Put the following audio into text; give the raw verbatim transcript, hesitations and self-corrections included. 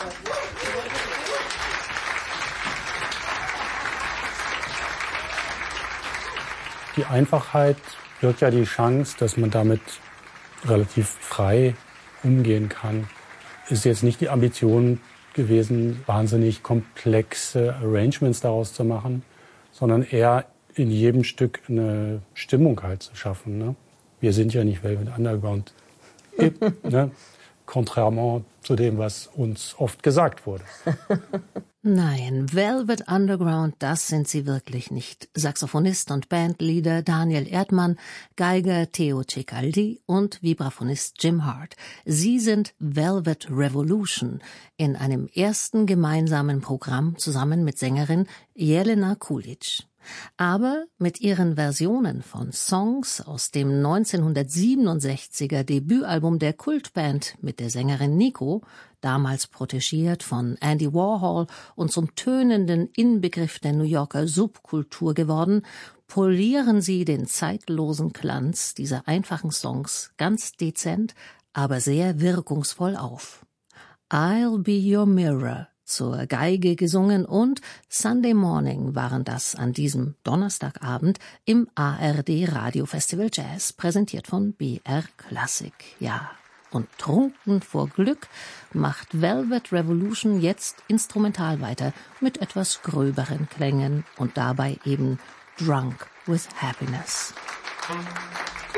Die Einfachheit birgt ja die Chance, dass man damit relativ frei umgehen kann. Ist jetzt nicht die Ambition gewesen, wahnsinnig komplexe Arrangements daraus zu machen, sondern eher in jedem Stück eine Stimmung halt zu schaffen. Ne? Wir sind ja nicht Velvet Underground, ne? Contrairement zu dem, was uns oft gesagt wurde. Nein, Velvet Underground, das sind sie wirklich nicht. Saxophonist und Bandleader Daniel Erdmann, Geiger Theo Cecaldi und Vibraphonist Jim Hart. Sie sind Velvet Revolution in einem ersten gemeinsamen Programm zusammen mit Sängerin Jelena Kulic. Aber mit ihren Versionen von Songs aus dem neunzehnhundertsiebenundsechziger Debütalbum der Kultband mit der Sängerin Nico, damals protegiert von Andy Warhol und zum tönenden Inbegriff der New Yorker Subkultur geworden, polieren sie den zeitlosen Glanz dieser einfachen Songs ganz dezent, aber sehr wirkungsvoll auf. I'll Be Your Mirror, zur Geige gesungen, und Sunday Morning waren das an diesem Donnerstagabend im A R D Radiofestival Jazz, präsentiert von B R Classic. Ja, und trunken vor Glück macht Velvet Revolution jetzt instrumental weiter mit etwas gröberen Klängen und dabei eben Drunk with Happiness.